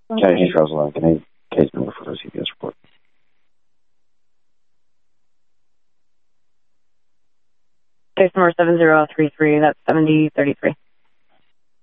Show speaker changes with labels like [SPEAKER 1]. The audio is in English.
[SPEAKER 1] County Trails Alone, can I case number for the CPS report?
[SPEAKER 2] Case number 7033, that's 7033.